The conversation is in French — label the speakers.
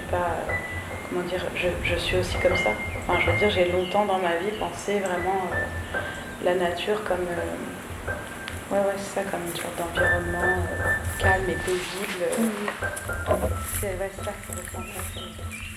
Speaker 1: pas, comment dire, je suis aussi comme ça. Enfin, je veux dire, j'ai longtemps dans ma vie pensé vraiment la nature comme, ouais, c'est ça, comme une sorte d'environnement calme et paisible. C'est ouais, ça, c'est ça.